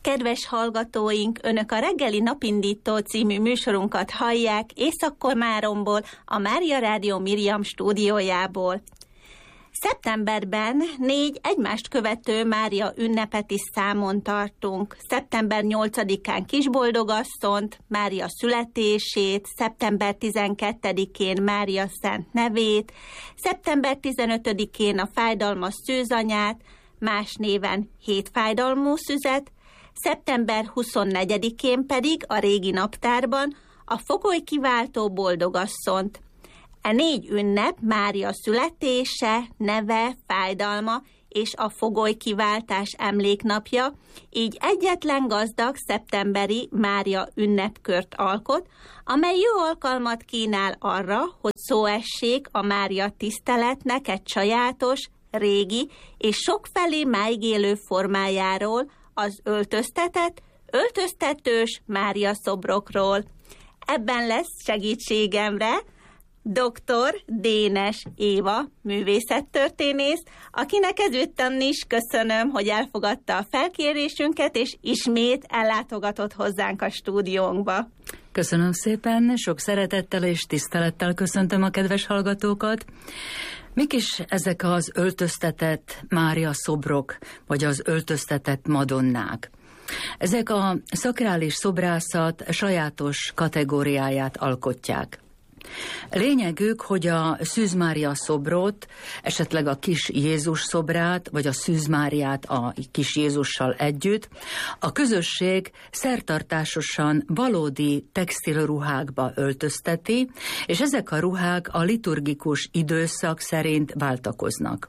Kedves hallgatóink, Önök a Reggeli Napindító című műsorunkat hallják Észak-Komáromból, a Mária Rádió Miriam stúdiójából. Szeptemberben 4 egymást követő Mária ünnepet is számon tartunk. Szeptember 8-án Kisboldogasszont, Mária születését, szeptember 12-én Mária szent nevét, szeptember 15-én a fájdalmas szűzanyát, más néven hétfájdalmú szüzet, szeptember 24-én pedig a régi naptárban a fogolykiváltó boldogasszont. E 4 ünnep Mária születése, neve, fájdalma és a fogolykiváltás emléknapja, így egyetlen gazdag szeptemberi Mária ünnepkört alkot, amely jó alkalmat kínál arra, hogy szó essék a Mária tiszteletnek egy sajátos, régi és sokfelé máigélő formájáról, az öltöztetős Mária szobrokról. Ebben lesz segítségemre dr. Dénes Éva, művészettörténész, akinek ezúttal is köszönöm, hogy elfogadta a felkérésünket, és ismét ellátogatott hozzánk a stúdiónkba. Köszönöm szépen, sok szeretettel és tisztelettel köszöntöm a kedves hallgatókat. Mik is ezek az öltöztetett Mária szobrok, vagy az öltöztetett madonnák? Ezek a szakrális szobrászat sajátos kategóriáját alkotják. Lényegük, hogy a Szűz Mária szobrot, esetleg a kis Jézus szobrát, vagy a Szűz Máriát a kis Jézussal együtt, a közösség szertartásosan valódi textilruhákba öltözteti, és ezek a ruhák a liturgikus időszak szerint váltakoznak.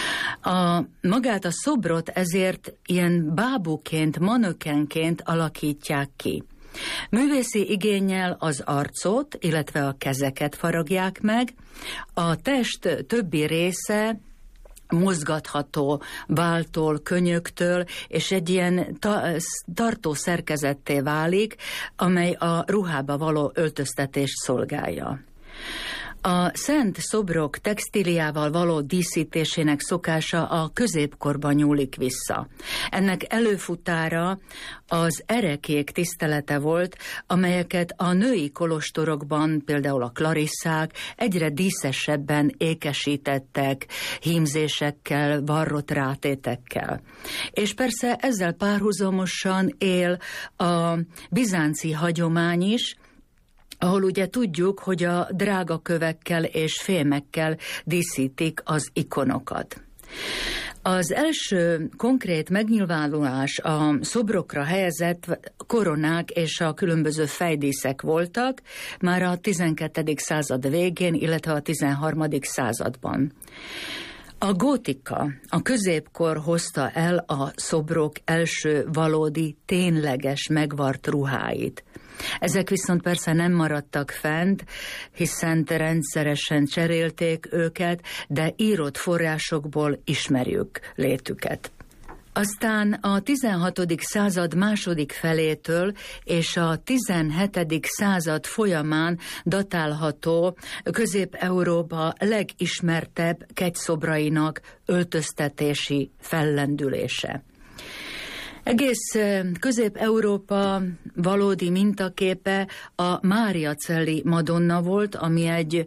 Magát a szobrot ezért ilyen bábuként, manökenként alakítják ki. Művészi igénnyel az arcot, illetve a kezeket faragják meg, a test többi része mozgatható váltól, könyöktől, és egy ilyen tartó szerkezetté válik, amely a ruhába való öltöztetést szolgálja. A szent szobrok textíliával való díszítésének szokása a középkorban nyúlik vissza. Ennek előfutára az erekék tisztelete volt, amelyeket a női kolostorokban, például a klarisszák egyre díszesebben ékesítettek, hímzésekkel, varrott rátétekkel. És persze ezzel párhuzamosan él a bizánci hagyomány is, ahol ugye tudjuk, hogy a drága kövekkel és fémekkel díszítik az ikonokat. Az első konkrét megnyilvánulás a szobrokra helyezett koronák és a különböző fejdíszek voltak már a 12. század végén, illetve a 13. században. A gótika, a középkor hozta el a szobrok első valódi, tényleges megvart ruháit. Ezek viszont persze nem maradtak fent, hiszen rendszeresen cserélték őket, de írott forrásokból ismerjük létüket. Aztán a 16. század második felétől és a 17. század folyamán datálható Közép-Európa legismertebb kegyszobrainak öltöztetési fellendülése. Egész Közép-Európa valódi mintaképe a Máriacelli Madonna volt, ami egy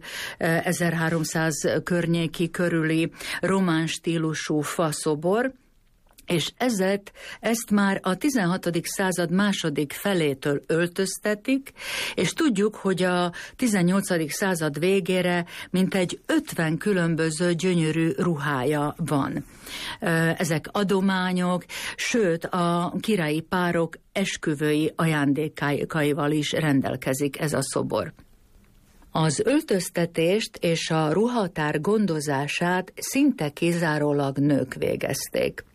1300 környéki körüli román stílusú faszobor, és ezt már a 16. század második felétől öltöztetik, és tudjuk, hogy a 18. század végére mintegy 50 különböző gyönyörű ruhája van. Ezek adományok, sőt a királyi párok esküvői ajándékaival is rendelkezik ez a szobor. Az öltöztetést és a ruhatár gondozását szinte kizárólag nők végezték.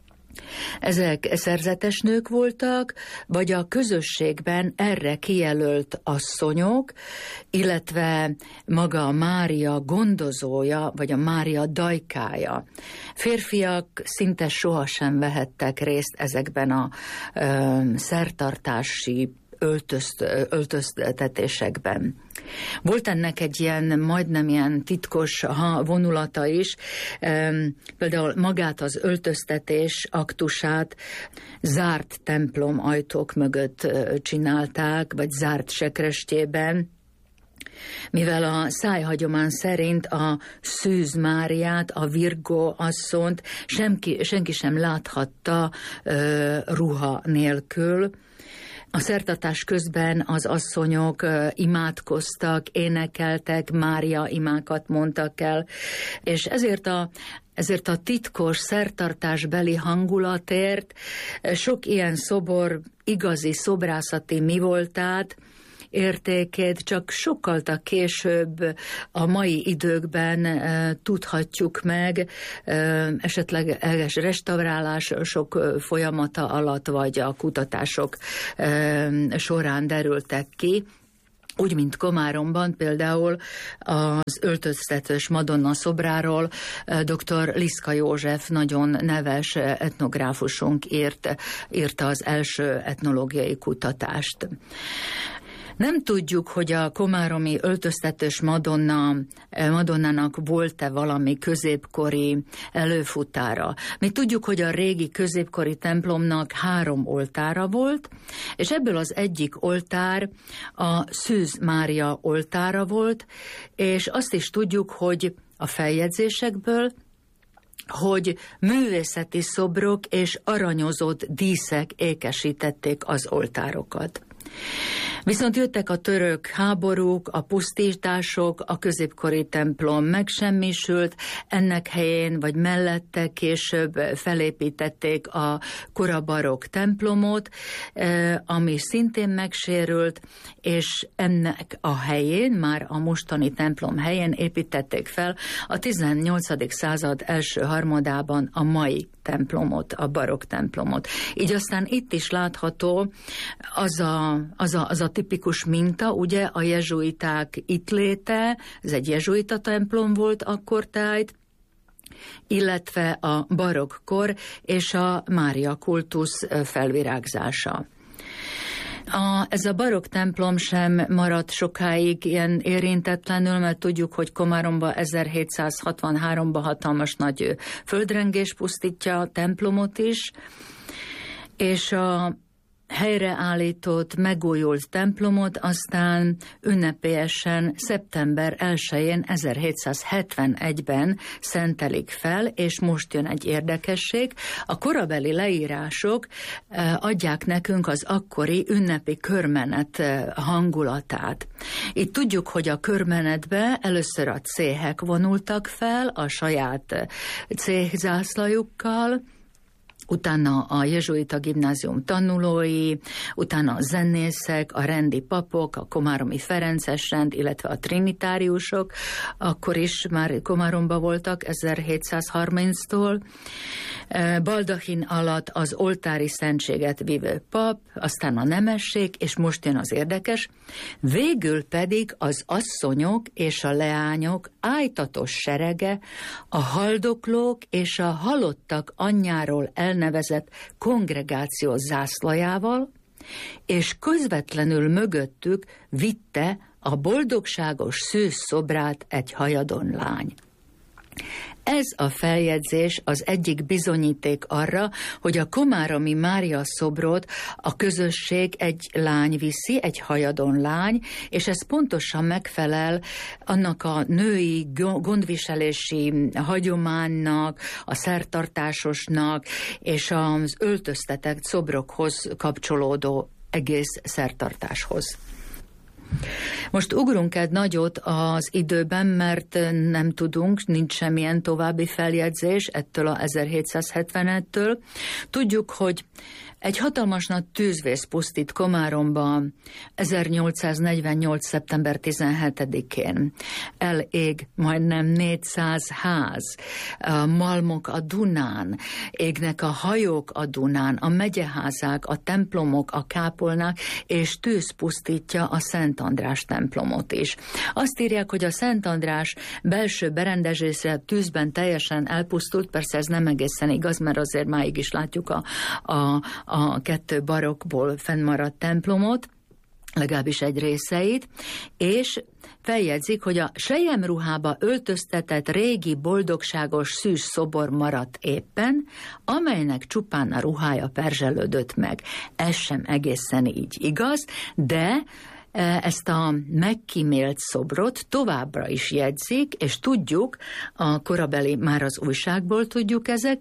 Ezek szerzetes nők voltak, vagy a közösségben erre kijelölt asszonyok, illetve maga a Mária gondozója, vagy a Mária dajkája. Férfiak szinte sohasem vehettek részt ezekben a szertartási öltöztetésekben. Volt ennek egy ilyen, majdnem ilyen titkos vonulata is, például magát az öltöztetés aktusát zárt templom ajtók mögött csinálták, vagy zárt sekrestjében, mivel a szájhagyomány szerint a Szűz Máriát, a Virgó asszonyt senki sem láthatta ruha nélkül. A szertartás közben az asszonyok imádkoztak, énekeltek, Mária imákat mondtak el, és ezért a titkos szertartásbeli hangulatért sok ilyen szobor igazi szobrászati mi voltát, értékét csak sokkal később a mai időkben tudhatjuk meg, esetleg restaurálás sok folyamata alatt, vagy a kutatások során derültek ki. Úgy, mint Komáromban például az öltöztetős Madonna szobráról dr. Liszka József nagyon neves etnográfusunk írta az első etnológiai kutatást. Nem tudjuk, hogy a komáromi öltöztetős Madonnának volt-e valami középkori előfutára. Mi tudjuk, hogy a régi középkori templomnak 3 oltára volt, és ebből az egyik oltár a Szűz Mária oltára volt, és azt is tudjuk, hogy a feljegyzésekből, hogy művészeti szobrok és aranyozott díszek ékesítették az oltárokat. Viszont jöttek a török háborúk, a pusztítások, a középkori templom megsemmisült, ennek helyén vagy mellette később felépítették a korabarokk templomot, ami szintén megsérült, és ennek a helyén, már a mostani templom helyén építették fel a 18. század első harmadában a mai templomot, a barokk templomot. Így aztán itt is látható az a tipikus minta, ugye a jezsuiták itt léte, ez egy jezsuita templom volt akkortájt, illetve a barokkor és a Mária kultusz felvirágzása. Ez a barokk templom sem maradt sokáig ilyen érintetlenül, mert tudjuk, hogy Komáromba 1763-ban hatalmas nagy földrengés pusztítja a templomot is, és a helyreállított, megújult templomot aztán ünnepélyesen szeptember 1-én 1771-ben szentelik fel, és most jön egy érdekesség. A korabeli leírások adják nekünk az akkori ünnepi körmenet hangulatát. Itt tudjuk, hogy a körmenetbe először a céhek vonultak fel a saját céhzászlajukkal, utána a jezsuita gimnázium tanulói, utána a zenészek, a rendi papok, a komáromi ferences rend, illetve a trinitáriusok, akkor is már Komáromba voltak 1730-tól. Baldachin alatt az oltári szentséget vívő pap, aztán a nemesség, és most jön az érdekes, végül pedig az asszonyok és a leányok ájtatos serege, a haldoklók és a halottak anyjáról elnevezett kongregáció zászlajával, és közvetlenül mögöttük vitte a boldogságos szűz szobrát egy hajadon lány. Ez a feljegyzés az egyik bizonyíték arra, hogy a komáromi Mária szobrot a közösség egy lány viszi, egy hajadon lány, és ez pontosan megfelel annak a női gondviselési hagyománynak, a szertartásosnak és az öltöztetett szobrokhoz kapcsolódó egész szertartáshoz. Most ugrunk egy nagyot az időben, mert nem tudunk, nincs semmilyen további feljegyzés ettől a 1770-től. Tudjuk, hogy egy hatalmas nagy tűzvész pusztít Komáromba 1848. szeptember 17-én. Elég majdnem 400 ház, a malmok a Dunán, égnek a hajók a Dunán, a megyeházák, a templomok, a kápolnák, és tűz pusztítja a Szent András templomot is. Azt írják, hogy a Szent András belső berendezése tűzben teljesen elpusztult, persze ez nem egészen igaz, mert azért máig is látjuk a 2 barokkból fennmaradt templomot, legalábbis egy részeit, és feljegyzik, hogy a selyemruhába öltöztetett régi boldogságos szűz szobor maradt éppen, amelynek csupán a ruhája perzselődött meg. Ez sem egészen így igaz, de ezt a megkímélt szobrot továbbra is jegyzik, és tudjuk, a korabeli már az újságból tudjuk ezt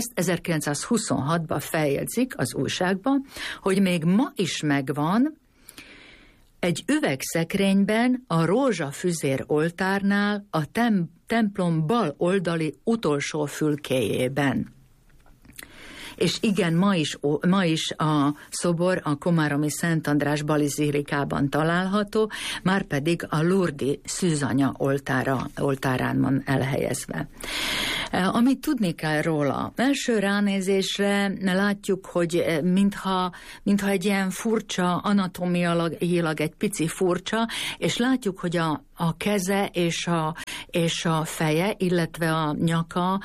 1926-ban feljegyzik az újságban, hogy még ma is megvan egy üvegszekrényben a rózsafüzér oltárnál a templom bal oldali utolsó fülkéjében. És igen, ma is a szobor a komáromi Szent András Balizilikában található, már pedig a Lurdi szűzanya oltárán van elhelyezve. Amit tudni kell róla, első ránézésre látjuk, hogy mintha egy ilyen furcsa, anatomiailag egy pici furcsa, és látjuk, hogy a keze és a feje, illetve a nyaka,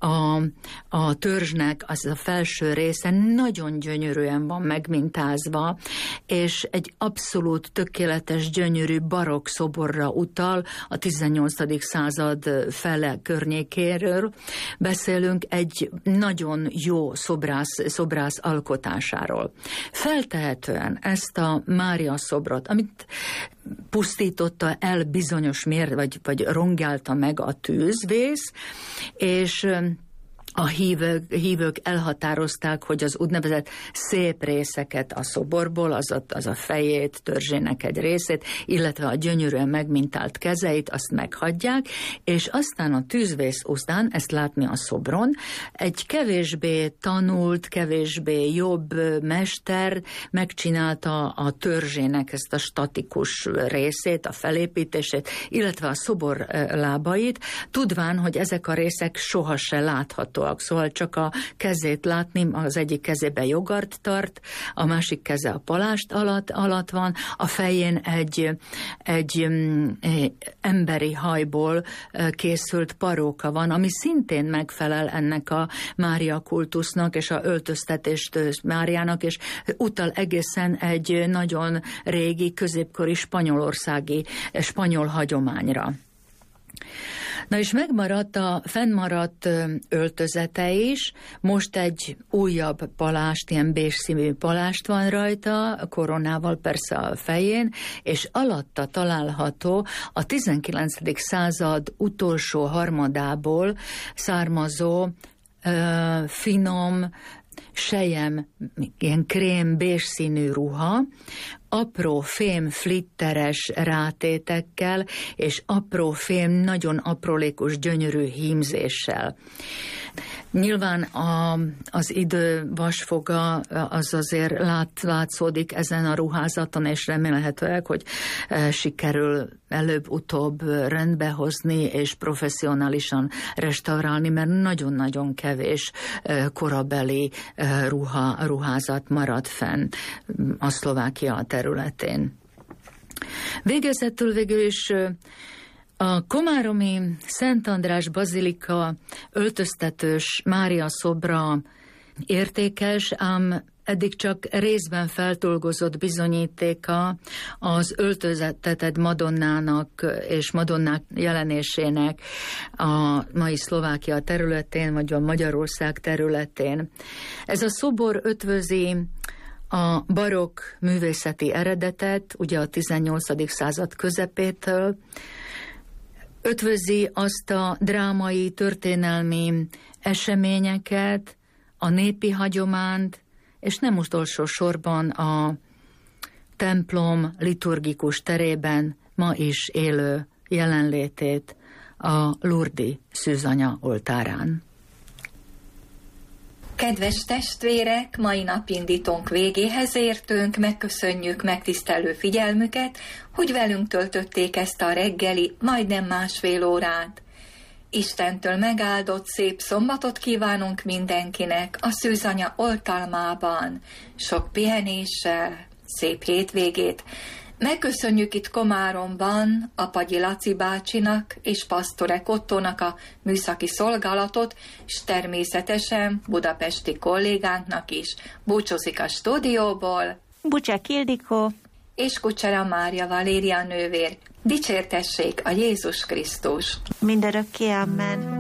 a törzsnek az a felső része nagyon gyönyörűen van megmintázva, és egy abszolút tökéletes, gyönyörű barokk szoborra utal, a 18. század fele környékéről beszélünk, egy nagyon jó szobrász alkotásáról. Feltehetően ezt a Mária szobrot, amit pusztította el bizonyos vagy rongálta meg a tűzvész, és a hívők elhatározták, hogy az úgynevezett szép részeket a szoborból, az a fejét, törzsének egy részét, illetve a gyönyörűen megmintált kezeit, azt meghagyják, és aztán a tűzvész után, ezt látni a szobron, egy kevésbé tanult, kevésbé jobb mester megcsinálta a törzsének ezt a statikus részét, a felépítését, illetve a szobor lábait, tudván, hogy ezek a részek soha se láthatóak. Szóval csak a kezét látni, az egyik kezében jogart tart, a másik keze a palást alatt van, a fején egy emberi hajból készült paróka van, ami szintén megfelel ennek a Mária kultusznak és a öltöztetést Máriának, és utal egészen egy nagyon régi, középkori spanyol hagyományra. Na és fennmaradt öltözete is, most egy újabb palást, ilyen bézszínű palást van rajta, koronával persze a fején, és alatta található a 19. század utolsó harmadából származó finom, sejem, ilyen krém, bézszínű ruha, apró fém flitteres rátétekkel, és apró fém, nagyon aprólékos, gyönyörű hímzéssel. Nyilván az idő vasfoga az azért látszódik ezen a ruházaton, és remélhetőleg, hogy sikerül előbb-utóbb rendbehozni és professzionálisan restaurálni, mert nagyon-nagyon kevés korabeli ruházat maradt fenn a Szlovákia területén. Végezetül végül is a komáromi Szent András Bazilika öltöztetős Mária szobra értékes, ám eddig csak részben feldolgozott bizonyítéka az öltöztetett Madonnának és Madonnák jelenésének a mai Szlovákia területén, vagy a Magyarország területén. Ez a szobor ötvözi a barokk művészeti eredetet, ugye a 18. század közepétől, ötvözi azt a drámai, történelmi eseményeket, a népi hagyományt, és nem utolsó sorban a templom liturgikus terében ma is élő jelenlétét a Lurdi szűzanya oltárán. Kedves testvérek, mai napindítónk végéhez értünk, megköszönjük megtisztelő figyelmüket, hogy velünk töltötték ezt a reggeli, majdnem másfél órát. Istentől megáldott szép szombatot kívánunk mindenkinek a szűzanya oltalmában, sok pihenéssel, szép hétvégét. Megköszönjük itt Komáromban Apagyi Laci bácsinak és Pasztorek Ottónak a műszaki szolgálatot, és természetesen budapesti kollégánknak is. Búcsúzik a stúdióból Bucsek Ildikó és Kucsera Mária Valéria nővér. Dicsértessék a Jézus Krisztus! Mindörökké, amen.